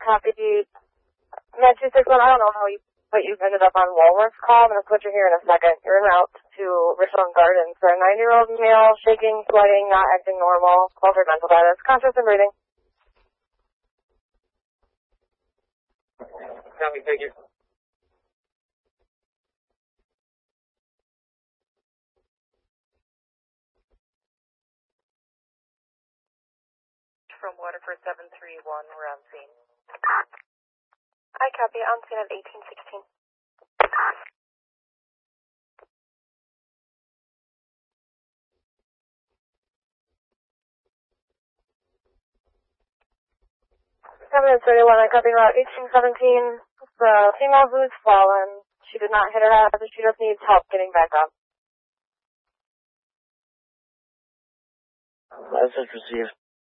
Copy. Med 261, I don't know but you ended up on Walworth's call. I'm going to put you here in a second. You're en route to Richland Gardens for a 90-year-old male, shaking, sweating, not acting normal, altered mental status, conscious and breathing. Copy, thank you. From Waterford 731, we're on scene. I copy, on scene at 1816. Seven 31, I copy route 1817. The female who is fallen. She did not hit her head, she just needs help getting back up. Message received.